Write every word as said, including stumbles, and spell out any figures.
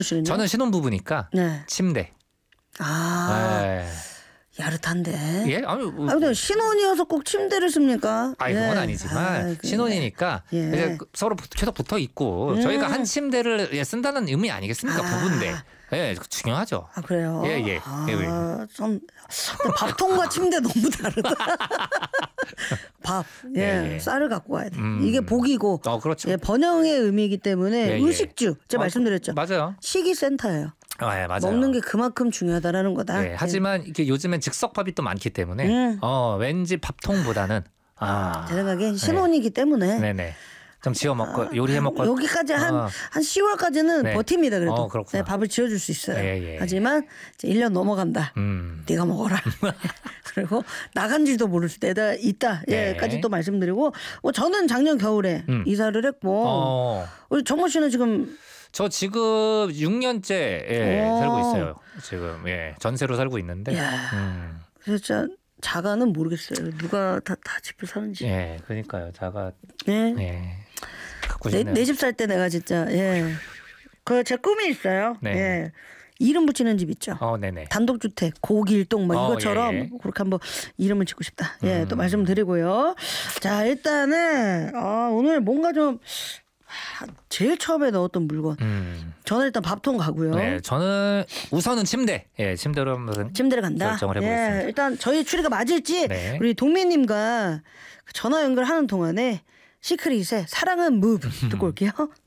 씨는요? 저는 신혼부부니까 네. 침대. 아, 네. 야릇한데. 예? 아니, 뭐, 아, 근데 신혼이어서 꼭 침대를 씁니까? 아니 그건 아니지만 아이, 그, 신혼이니까 예. 이제 서로 계속 붙어 있고 음. 저희가 한 침대를 예, 쓴다는 의미 아니겠습니까? 아. 부부인데. 예, 중요하죠. 아, 그래요? 예, 예. 아, 예, 예. 좀 근데 밥통과 침대 너무 다르다. 밥, 예, 예, 예. 쌀을 갖고 와야 돼. 음. 이게 복이고, 어, 그렇죠. 예, 번영의 의미이기 때문에 예, 예. 의식주, 제가 어, 말씀드렸죠. 맞아요. 식이센터예요. 아, 예, 맞아요. 먹는 게 그만큼 중요하다라는 거다. 예, 하지만 이게 요즘엔 즉석밥이 또 많기 때문에 음. 어, 왠지 밥통보다는 아, 제 생각엔 신혼이기 때문에 네네. 좀 지어 먹고 요리해 먹고 여기까지 한, 어. 한 시월까지는 네. 버팁니다. 그래도 어, 그렇구나. 네, 밥을 지어줄 수 있어요. 예, 예. 하지만 이제 일 년 넘어간다. 음. 네가 먹어라. 그리고 나간지도 모를 때가 있다. 네. 예까지 또 말씀드리고 뭐 저는 작년 겨울에 음. 이사를 했고 어. 우리 정모 씨는 지금 저 지금 육 년째 예, 오. 살고 있어요. 지금 예, 전세로 살고 있는데. 야. 음. 그래서 진짜 자가는 모르겠어요. 누가 다 다 집을 사는지. 예, 그러니까요. 자가 예. 예. 갖고 내 싶네요. 집 살 때 내가 진짜 예. 그 제 꿈이 있어요. 네. 예. 이름 붙이는 집 있죠. 어, 네네. 단독주택, 고길동 뭐 어, 이것처럼 예, 예. 그렇게 한번 이름을 짓고 싶다. 예, 음. 또 말씀드리고요. 자, 일단은 아, 오늘 뭔가 좀 아, 제일 처음에 넣었던 물건. 음. 저는 일단 밥통 가고요. 네, 저는 우선은 침대. 예, 침대로 한번 침대를 간다. 결정을 해보겠습니다. 예, 일단 저희 추리가 맞을지 네. 우리 동민님과 전화 연결하는 동안에 시크릿의 사랑은 무브 듣고 올게요.